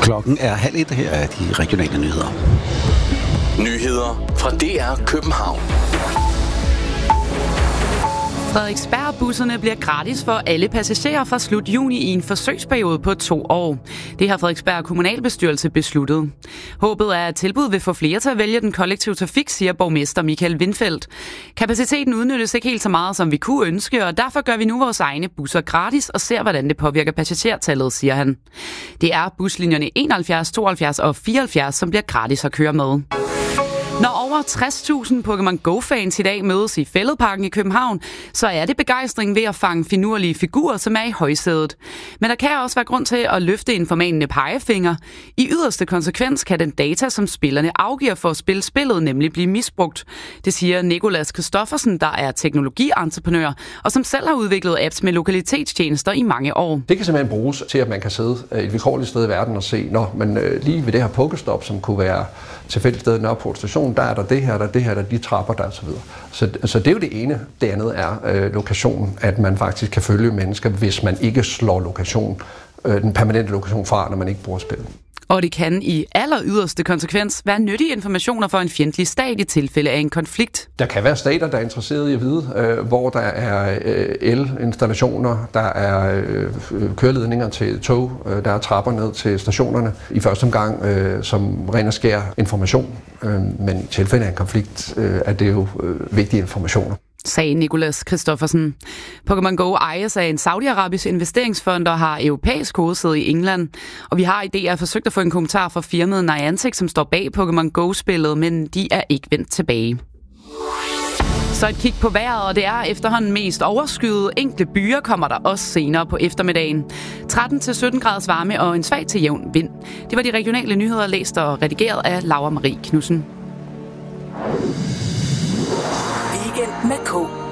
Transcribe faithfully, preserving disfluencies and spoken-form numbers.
Klokken er halv et. Her er de regionale nyheder. Nyheder fra D R København. Frederiksberg-busserne bliver gratis for alle passagerer fra slut juni i en forsøgsperiode på to år. Det har Frederiksberg kommunalbestyrelse besluttet. Håbet er, at tilbud vil få flere til at vælge den kollektive trafik, siger borgmester Michael Windfeldt. Kapaciteten udnyttes ikke helt så meget, som vi kunne ønske, og derfor gør vi nu vores egne busser gratis og ser, hvordan det påvirker passagertallet, siger han. Det er buslinjerne enoghalvfjerds, tooghalvfjerds og fireoghalvfjerds, som bliver gratis at køre med. Når over tres tusind Pokémon Go-fans i dag mødes i Fælledparken i København, så er det begejstring ved at fange finurlige figurer, som er i højsædet. Men der kan også være grund til at løfte en formanende pegefinger. I yderste konsekvens kan den data, som spillerne afgiver for at spille spillet, nemlig blive misbrugt. Det siger Nicolas Christoffersen, der er teknologientreprenør, og som selv har udviklet apps med lokalitetstjenester i mange år. Det kan simpelthen bruges til, at man kan sidde et vilkårligt sted i verden og se, når man lige ved det her Pokestop, som kunne være tilfældigt sted i Nørreport Station, der er der det her, der er det her, der er de trapper, der og så videre. Så, så det er jo det ene. Det andet er øh, lokationen, at man faktisk kan følge mennesker, hvis man ikke slår lokation, øh, den permanente lokation fra, når man ikke bruger spillet. Og det kan i aller yderste konsekvens være nyttige informationer for en fjendtlig stat i tilfælde af en konflikt. Der kan være stater, der er interesserede i at vide, øh, hvor der er øh, elinstallationer, der er øh, køreledninger til tog, øh, der er trapper ned til stationerne. I første omgang øh, som ren og skær information, øh, men i tilfælde af en konflikt øh, er det jo øh, vigtige informationer, sagde Nicolas Christoffersen. Pokémon Go ejes af en saudiarabisk investeringsfond og har europæisk hovedsæde i England. Og vi har i D R forsøgt at få en kommentar fra firmaet Niantic, som står bag Pokémon Go-spillet, men de er ikke vendt tilbage. Så et kig på vejret, og det er efterhånden mest overskyet. Enkle byer kommer der også senere på eftermiddagen. tretten til sytten graders varme og en svag til jævn vind. Det var de regionale nyheder, læst og redigeret af Laura Marie Knudsen. Weekend med K.